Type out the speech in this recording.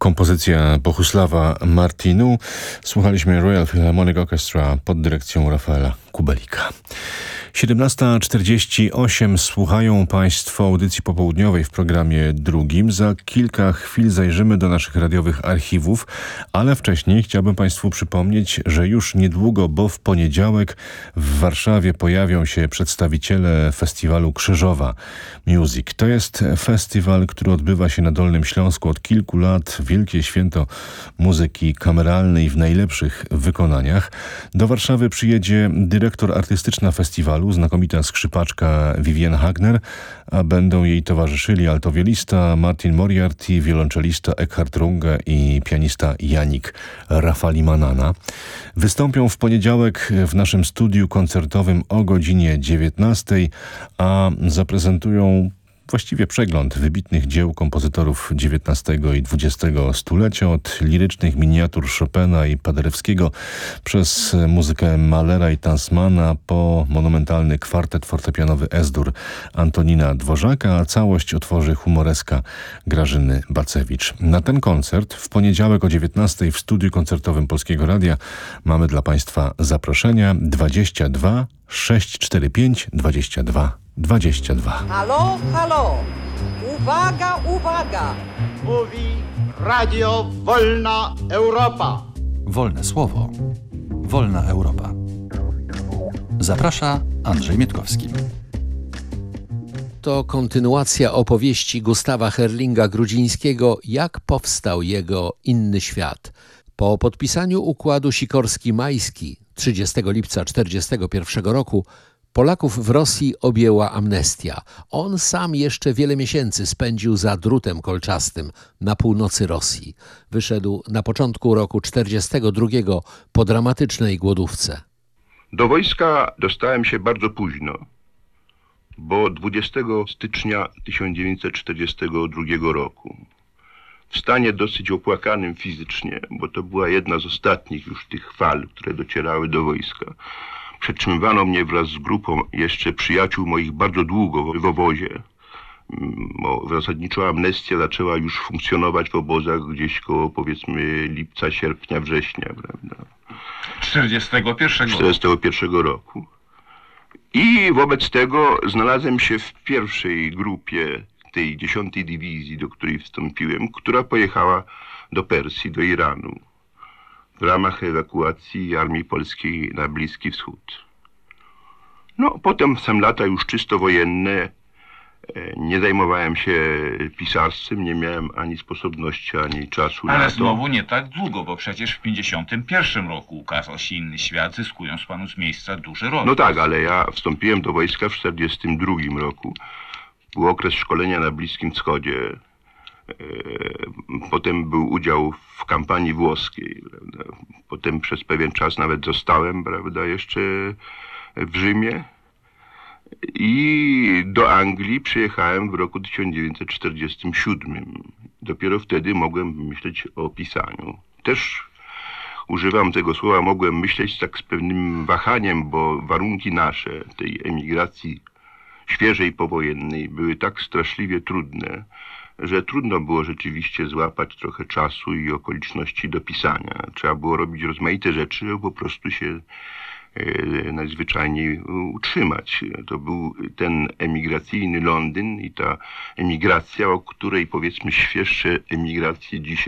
Kompozycja Bohusława Martinu. Słuchaliśmy Royal Philharmonic Orchestra pod dyrekcją Rafaela Kubelika. 17:48 słuchają Państwo audycji popołudniowej w programie drugim. Za kilka chwil zajrzymy do naszych radiowych archiwów, ale wcześniej chciałbym Państwu przypomnieć, że już niedługo, bo w poniedziałek w Warszawie pojawią się przedstawiciele festiwalu Krzyżowa Music. To jest festiwal, który odbywa się na Dolnym Śląsku od kilku lat. Wielkie święto muzyki kameralnej w najlepszych wykonaniach. Do Warszawy przyjedzie dyrektor artystyczna festiwalu, znakomita skrzypaczka Vivienne Hagner, a będą jej towarzyszyli altowiolista Martin Moriarty, wiolonczelista Eckhard Runge i pianista Janik Rafalimanana. Wystąpią w poniedziałek w naszym studiu koncertowym o godzinie 19:00, a zaprezentują właściwie przegląd wybitnych dzieł kompozytorów XIX i XX stulecia, od lirycznych miniatur Chopina i Paderewskiego przez muzykę Mahlera i Tansmana po monumentalny kwartet fortepianowy S-dur Antonina Dworzaka, a całość otworzy humoreska Grażyny Bacewicz. Na ten koncert w poniedziałek o 19:00 w studiu koncertowym Polskiego Radia mamy dla Państwa zaproszenia 22 645 22 22. Halo, halo! Uwaga, uwaga! Mówi Radio Wolna Europa. Wolne słowo. Wolna Europa. Zaprasza Andrzej Mietkowski. To kontynuacja opowieści Gustawa Herlinga-Grudzińskiego, jak powstał jego Inny świat. Po podpisaniu układu Sikorski-Majski 30 lipca 1941 roku Polaków w Rosji objęła amnestia. On sam jeszcze wiele miesięcy spędził za drutem kolczastym na północy Rosji. Wyszedł na początku roku 1942 po dramatycznej głodówce. Do wojska dostałem się bardzo późno, bo 20 stycznia 1942 roku. W stanie dosyć opłakanym fizycznie, bo to była jedna z ostatnich już tych fal, które docierały do wojska. Przetrzymywano mnie wraz z grupą jeszcze przyjaciół moich bardzo długo w obozie, bo zasadniczo amnestia zaczęła już funkcjonować w obozach gdzieś koło, powiedzmy, lipca, sierpnia, września, prawda? 41 roku. I wobec tego znalazłem się w pierwszej grupie tej 10. dywizji, do której wstąpiłem, która pojechała do Persji, do Iranu, w ramach ewakuacji armii polskiej na Bliski Wschód. No, potem są lata już czysto wojenne. Nie zajmowałem się pisarstwem, nie miałem ani sposobności, ani czasu na to. Ale znowu nie tak długo, bo przecież w 1951 roku ukazał się Inny świat, zyskując panu z miejsca duży rozgłos. No tak, ale ja wstąpiłem do wojska w 1942 roku. Był okres szkolenia na Bliskim Wschodzie. Potem był udział w kampanii włoskiej, prawda? Potem przez pewien czas nawet zostałem, prawda, jeszcze w Rzymie. I do Anglii przyjechałem w roku 1947. Dopiero wtedy mogłem myśleć o pisaniu. Też używam tego słowa, mogłem myśleć tak z pewnym wahaniem, bo warunki nasze, tej emigracji świeżej powojennej, były tak straszliwie trudne, że trudno było rzeczywiście złapać trochę czasu i okoliczności do pisania. Trzeba było robić rozmaite rzeczy, po prostu się najzwyczajniej utrzymać. To był ten emigracyjny Londyn i ta emigracja, o której, powiedzmy, świeższe emigracje dzisiaj